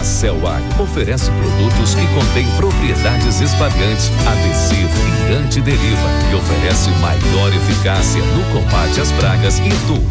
Celag oferece produtos que contêm propriedades espalhantes, adesivo e antideriva e oferece maior eficácia no combate às pragas e doenças.